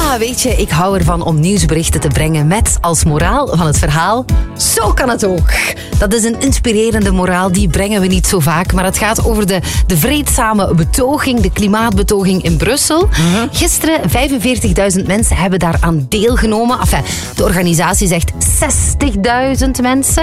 Ja, weet je, ik hou ervan om nieuwsberichten te brengen met als moraal van het verhaal: zo kan het ook. Dat is een inspirerende moraal, die brengen we niet zo vaak. Maar het gaat over de vreedzame betoging, de klimaatbetoging in Brussel. Gisteren 45.000 mensen hebben daaraan deelgenomen. Enfin, de organisatie zegt 60.000 mensen.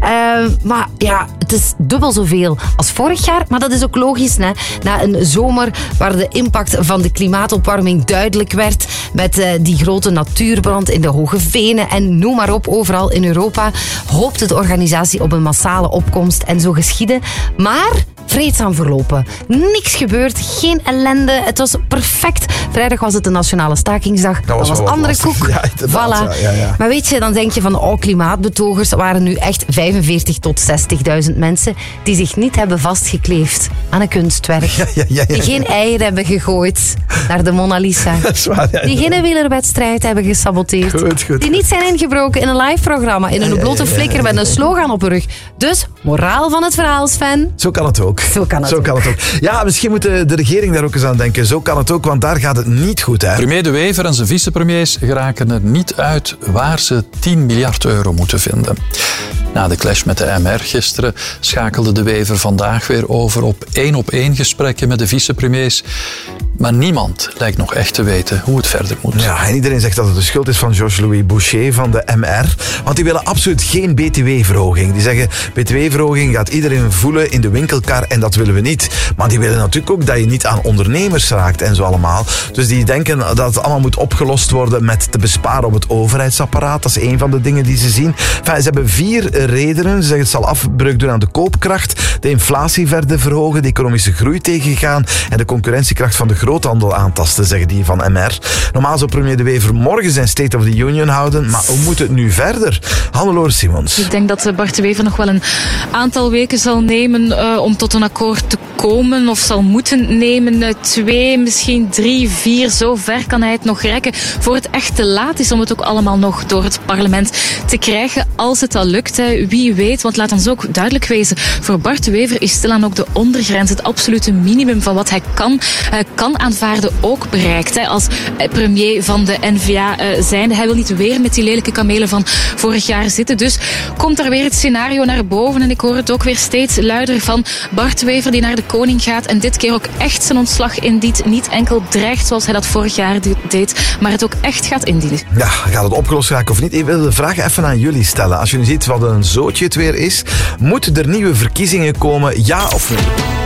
Maar ja, het is dubbel zoveel als vorig jaar. Maar dat is ook logisch, hè? Na een zomer waar de impact van de klimaatopwarming duidelijk werd, met die grote natuurbrand in de Hoge Venen en noem maar op, overal in Europa, hoopte de organisatie op een massale opkomst en zo geschiedde. Maar vreedzaam verlopen. Niks gebeurd, geen ellende. Het was perfect. Vrijdag was het de Nationale Stakingsdag. Dat was andere koek. Ja, voilà. Ja. Maar weet je, dan denk je van, klimaatbetogers waren nu echt 45.000 tot 60.000 mensen die zich niet hebben vastgekleefd aan een kunstwerk. Ja. Die geen eieren hebben gegooid naar de Mona Lisa. Dat is waar, ja. Die geen wielerwedstrijd hebben gesaboteerd. Goed. Die niet zijn ingebroken in een live programma, in een blote flikker met een slogan op hun rug. Dus, moraal van het verhaal, Sven. Zo kan het ook. Zo kan het ook. Ja, misschien moet de regering daar ook eens aan denken. Zo kan het ook, want daar gaat het niet goed, hè. Premier De Wever en zijn vicepremiers geraken er niet uit waar ze 10 miljard euro moeten vinden. Na de clash met de MR gisteren schakelde De Wever vandaag weer over op 1-op-1 gesprekken met de vicepremiers. Maar niemand lijkt nog echt te weten hoe het verder moet. Ja, en iedereen zegt dat het de schuld is van Georges-Louis Boucher van de MR. Want die willen absoluut geen btw-verhoging. Die zeggen, btw-verhoging gaat iedereen voelen in de winkelkar en dat willen we niet. Maar die willen natuurlijk ook dat je niet aan ondernemers raakt en zo allemaal. Dus die denken dat het allemaal moet opgelost worden met te besparen op het overheidsapparaat. Dat is een van de dingen die ze zien. Enfin, ze hebben 4 redenen. Ze zeggen het zal afbreuk doen aan de koopkracht, de inflatie verder verhogen, de economische groei tegengaan en de concurrentiekracht van de groothandel aantasten, zeggen die van MR. Normaal zou premier De Wever morgen zijn State of the Union houden, maar hoe moet het nu verder? Hannelore Simons. Ik denk dat Bart De Wever nog wel een aantal weken zal nemen om tot een akkoord te komen, of zal moeten nemen. 2, misschien 3, 4, zo ver kan hij het nog rekken voor het echt te laat is om het ook allemaal nog door het parlement te krijgen, als het al lukt. Wie weet, want laat ons ook duidelijk wezen, voor Bart De Wever is stilaan ook de ondergrens, het absolute minimum van wat hij kan aanvaarden, ook bereikt. Als premier van de N-VA zijnde. Hij wil niet weer met die lelijke kamelen van vorig jaar zitten. Dus komt daar weer het scenario naar boven. En ik hoor het ook weer steeds luider van Bart De Wever die naar de koning gaat. En dit keer ook echt zijn ontslag indient. Niet enkel dreigt zoals hij dat vorig jaar deed, maar het ook echt gaat indienen. Ja, gaat het opgelost raken of niet? Ik wil de vraag even aan jullie stellen. Als je nu ziet wat een zootje het weer is, moeten er nieuwe verkiezingen komen, ja of nee?